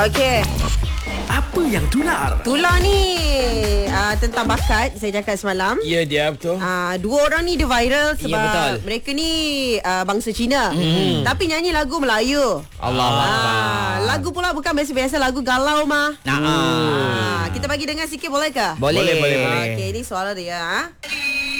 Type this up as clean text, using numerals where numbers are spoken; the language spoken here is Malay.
Okey. Apa yang tular? Tular ni tentang bakat. Saya cakap semalam. Ya, dia betul. Dua orang ni dia viral sebab betul. mereka ni bangsa Cina. Tapi nyanyi lagu Melayu. Allah. Lagu pula bukan biasa-biasa, lagu galau mah. Kita bagi dengar sikit boleh ke? Boleh. Okey, ini suara dia.